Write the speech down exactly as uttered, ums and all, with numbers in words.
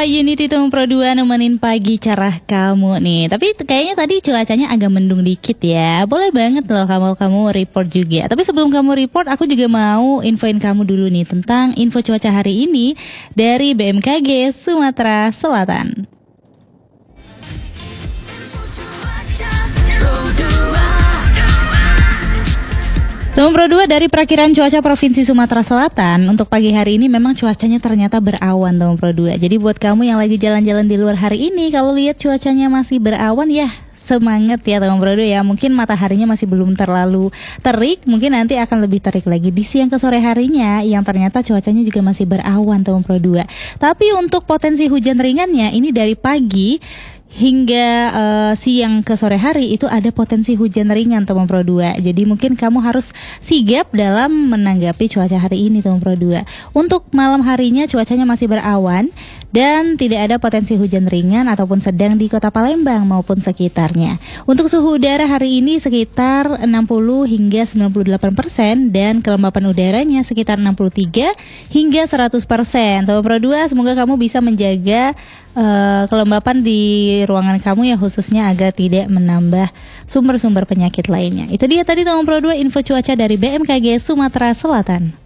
Unity Tom Pro dua nemenin pagi cerah kamu nih. Tapi kayaknya tadi cuacanya agak mendung dikit ya. Boleh banget loh kamu-kamu report juga. Tapi sebelum kamu report, aku juga mau infoin kamu dulu nih tentang info cuaca hari ini dari B M K G Sumatera Selatan. Tom Pro dua dari Perakiran Cuaca Provinsi Sumatera Selatan, untuk pagi hari ini memang cuacanya ternyata berawan Tom Pro dua. Jadi buat kamu yang lagi jalan-jalan di luar hari ini, kalau lihat cuacanya masih berawan ya semangat ya Tom Pro dua ya. Mungkin mataharinya masih belum terlalu terik, mungkin nanti akan lebih terik lagi di siang ke sore harinya yang ternyata cuacanya juga masih berawan Tom Pro dua. Tapi untuk potensi hujan ringannya ini dari pagi hingga uh, siang ke sore hari itu ada potensi hujan ringan Tom Pro dua. Jadi mungkin kamu harus sigap dalam menanggapi cuaca hari ini Tom Pro dua. Untuk malam harinya cuacanya masih berawan dan tidak ada potensi hujan ringan ataupun sedang di Kota Palembang maupun sekitarnya. Untuk suhu udara hari ini sekitar enam puluh hingga sembilan puluh delapan persen dan kelembapan udaranya sekitar enam puluh tiga hingga seratus persen. Tom Pro dua, semoga kamu bisa menjaga uh, kelembapan di ruangan kamu ya, khususnya agar tidak menambah sumber-sumber penyakit lainnya. Itu dia tadi Tom Pro dua info cuaca dari B M K G Sumatera Selatan.